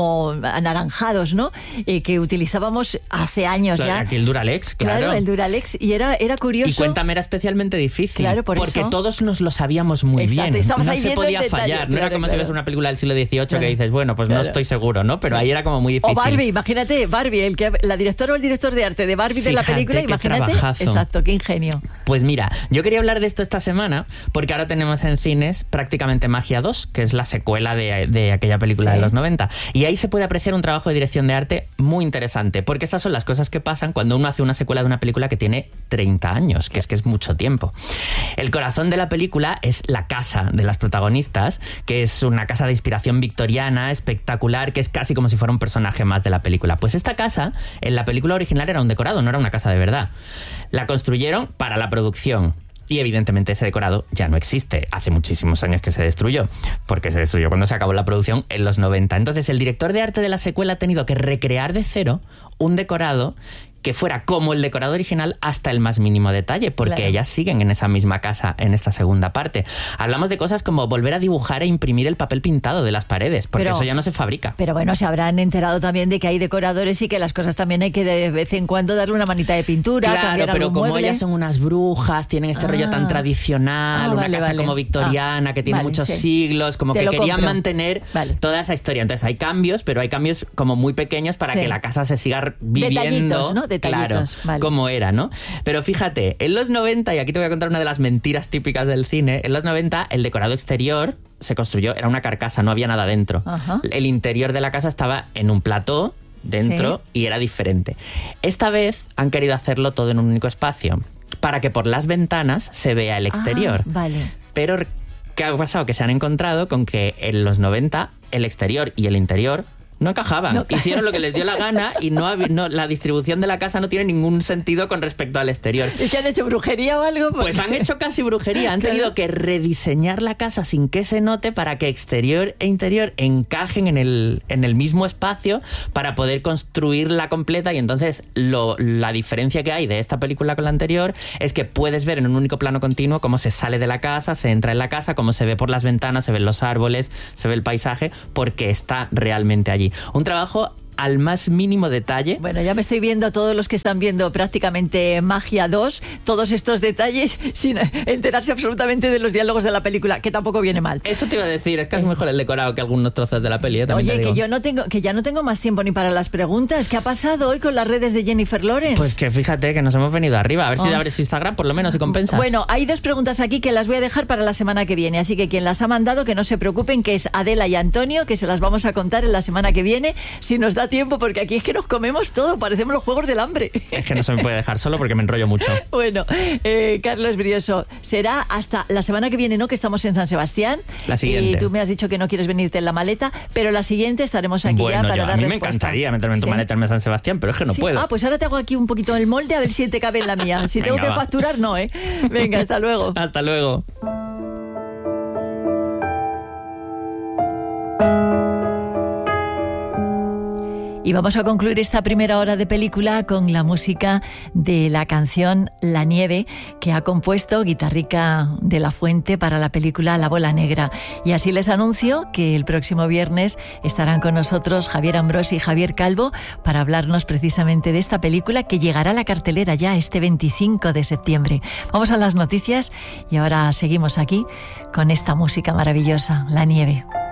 anaranjados, ¿no? Que utilizábamos hace años ya. Aquí el Duralex, claro. El Duralex, y era curioso. Y Cuéntame era especialmente difícil. Claro, porque todos nos lo sabíamos muy bien. No se podía fallar. No era como si ves una película del siglo XVIII que dices, bueno, pues no estoy seguro, ¿no? Pero ahí era como muy difícil. O Barbie, imagínate, Barbie, la directora o el director de arte de Barbie de la película, imagínate. Exacto, qué ingenio. Pues mira, yo quería hablar de esto esta semana porque ahora tenemos en cines prácticamente Magia 2, que es la secuela de aquella película de los 90. Y ahí se puede apreciar un trabajo de dirección de arte muy interesante, porque estas son las cosas que pasan cuando uno hace una secuela de una película que tiene 30 años, que es mucho tiempo. El corazón de la película es la casa de las protagonistas, que es una casa de inspiración victoriana, espectacular, que es casi como si fuera un personaje más de la película. Pues esta casa, en la película original era un decorado, no era una casa de verdad. La construyeron para la producción. Y evidentemente ese decorado ya no existe. Hace muchísimos años que se destruyó, porque se destruyó cuando se acabó la producción en los 90. Entonces el director de arte de la secuela ha tenido que recrear de cero un decorado que fuera como el decorado original hasta el más mínimo detalle, porque ellas siguen en esa misma casa en esta segunda parte. Hablamos de cosas como volver a dibujar e imprimir el papel pintado de las paredes, porque eso ya no se fabrica. Pero bueno, se habrán enterado también de que hay decoradores y que las cosas también hay que de vez en cuando darle una manita de pintura, claro, pero como ellas son unas brujas, tienen este rollo tan tradicional, una casa como victoriana, que tiene muchos siglos, como que querían mantener toda esa historia. Entonces hay cambios, pero hay cambios como muy pequeños para que la casa se siga viviendo. Detallitos, ¿no? Claro, como era, ¿no? Pero fíjate, en los 90, y aquí te voy a contar una de las mentiras típicas del cine, en los 90 el decorado exterior se construyó, era una carcasa, no había nada dentro. El interior de la casa estaba en un plató dentro y era diferente. Esta vez han querido hacerlo todo en un único espacio, para que por las ventanas se vea el exterior. Pero ¿qué ha pasado? Que se han encontrado con que en los 90 el exterior y el interior no encajaban. Hicieron lo que les dio la gana y la distribución de la casa no tiene ningún sentido con respecto al exterior. ¿Y qué han hecho? ¿Brujería o algo? Pues han hecho casi brujería. Han tenido que rediseñar la casa sin que se note para que exterior e interior encajen en el mismo espacio para poder construirla completa. Y entonces la diferencia que hay de esta película con la anterior es que puedes ver en un único plano continuo cómo se sale de la casa, se entra en la casa, cómo se ve por las ventanas, se ven los árboles, se ve el paisaje, porque está realmente allí. Un trabajo al más mínimo detalle. Bueno, ya me estoy viendo a todos los que están viendo prácticamente Magia 2, todos estos detalles sin enterarse absolutamente de los diálogos de la película, que tampoco viene mal. Eso te iba a decir, es que es mejor el decorado que algunos trozos de la peli. Oye, que ya no tengo más tiempo ni para las preguntas. ¿Qué ha pasado hoy con las redes de Jennifer Lawrence? Pues que fíjate que nos hemos venido arriba. A ver si abres Instagram, por lo menos, y compensas. Bueno, hay dos preguntas aquí que las voy a dejar para la semana que viene, así que quien las ha mandado, que no se preocupen, que es Adela y Antonio, que se las vamos a contar en la semana que viene, si nos da tiempo, porque aquí es que nos comemos todo, parecemos los Juegos del Hambre. Es que no se me puede dejar solo porque me enrollo mucho. Bueno, Carlos Brioso, será hasta la semana que viene, ¿no? Que estamos en San Sebastián. La siguiente. Y tú me has dicho que no quieres venirte en la maleta, pero la siguiente estaremos aquí ya para dar respuesta. A mí me encantaría meterme en tu maleta en San Sebastián, pero es que no puedo. Pues ahora te hago aquí un poquito el molde a ver si te cabe en la mía. Si tengo que facturar, no, ¿eh? Venga, hasta luego. Hasta luego. Y vamos a concluir esta primera hora de película con la música de la canción La Nieve, que ha compuesto Guitarrica de la Fuente para la película La Bola Negra. Y así les anuncio que el próximo viernes estarán con nosotros Javier Ambrosi y Javier Calvo para hablarnos precisamente de esta película que llegará a la cartelera ya este 25 de septiembre. Vamos a las noticias y ahora seguimos aquí con esta música maravillosa, La Nieve.